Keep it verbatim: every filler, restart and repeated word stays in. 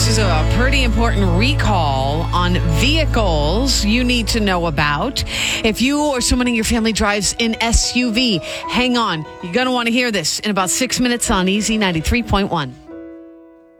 This is a pretty important recall on vehicles you need to know about. If you or someone in your family drives an S U V, hang on. You're going to want to hear this in about six minutes on Easy ninety-three point one.